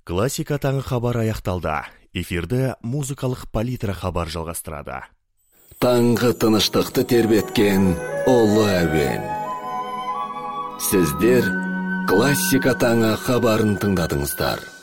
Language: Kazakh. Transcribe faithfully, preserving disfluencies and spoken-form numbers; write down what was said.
Классика таңы хабар аяқталды. Эфирді музыкалық палитра хабар жалғастырады. Таңғы тыныштықты тербеткен ұлы әуен. Сіздер классика таңы хабарын тыңдадыңыздар.